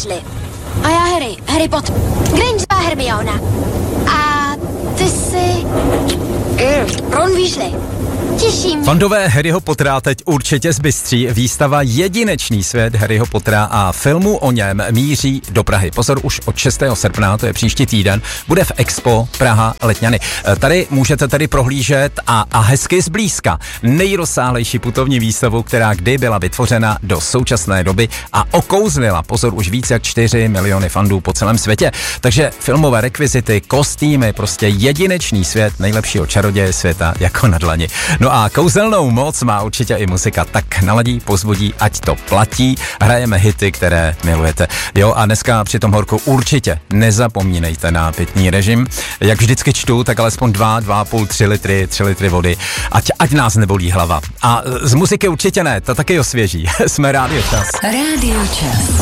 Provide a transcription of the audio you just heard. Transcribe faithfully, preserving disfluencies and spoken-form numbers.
Weasley. A já Harry, Harry Potter. Granger a Hermiona. A ty jsi... Mm, Ron Weasley. Těším. Fandové Harryho Pottera teď určitě zbystří. Výstava Jedinečný svět Harryho Pottera a filmu o něm míří do Prahy. Pozor, už od šestého srpna, to je příští týden, bude v Expo Praha Letňany. Tady můžete tedy prohlížet a, a hezky zblízka nejrozsáhlejší putovní výstavu, která kdy byla vytvořena do současné doby a okouzlila, pozor, už více jak čtyři miliony fandů po celém světě. Takže filmové rekvizity, kostýmy, prostě jedinečný svět nejlepšího čaroděje světa jako na dlani. No a kouzelnou moc má určitě i muzika, tak naladí, pozbudí, ať to platí. Hrajeme hity, které milujete. Jo, a dneska při tom horku určitě nezapomínejte na pitný režim. Jak vždycky čtu, tak alespoň dva, dva, půl, tři litry, tři litry vody. Ať, ať nás nebolí hlava. A z muziky určitě ne, to taky osvěží. Jsme Rádio Čas. Rádio Čas.